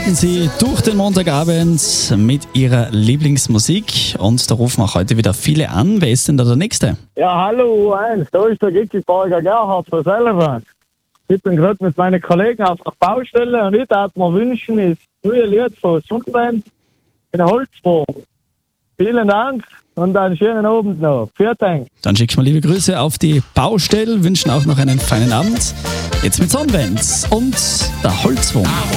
starten Sie durch den Montagabend mit Ihrer Lieblingsmusik und da rufen auch heute wieder viele an. Wer ist denn da der Nächste? Ja, hallo U1, da ist der Gickelsberger Gerhard von Sellerbach. Ich bin gerade mit meinen Kollegen auf der Baustelle und ich darf mir wünschen, das neue Lied von Sonnenband in der Holzform. Vielen Dank und einen schönen Abend noch. Vielen Dank. Dann schicken wir liebe Grüße auf die Baustelle, wünschen auch noch einen feinen Abend. Jetzt mit Sonnenbands und der Holzwurm.